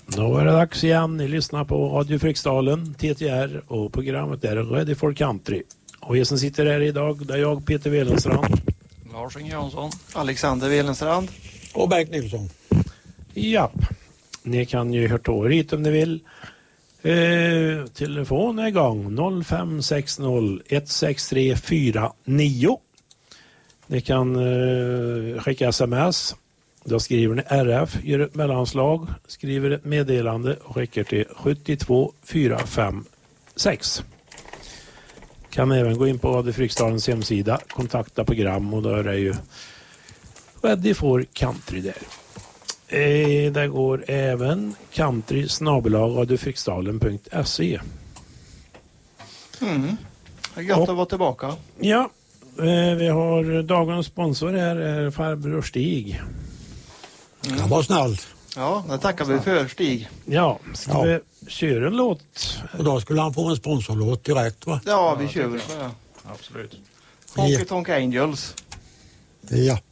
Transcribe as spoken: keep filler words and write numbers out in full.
Då är det dags igen. Ni lyssnar på Radio Fryksdalen, T T R, och programmet är Ready for Country. Och vi som sitter här idag, det är jag, Peter Welenstrand, Lars Inge Jansson, Alexander Welenstrand och Bengt Nilsson. Japp. Ni kan ju höra av er hit om ni vill. Eh, telefon är igång noll fem sex noll ett sex tre fyra nio. Ni kan eh, skicka sms. Då skriver ni R F, gör ett mellanslag, skriver ett meddelande och skickar till sju två fyra fem sex. Kan även gå in på Radio Fryksdalens hemsida, kontakta program, och då är det ju Ready for Country där. Eh, där går även country snabel-a radiofryksdalen punkt se. Mm. Det är gött och, att vara tillbaka. Ja, eh, vi har dagens sponsor här, är farbror Stig. Mm. Det var snällt. Ja, det tackar vi för, Stig. Ja, ska ja. vi köra en låt? Och då skulle han få en sponsorlåt direkt, va? Ja, vi kör väl så. Absolut. Honky Tonk Angels. Ja.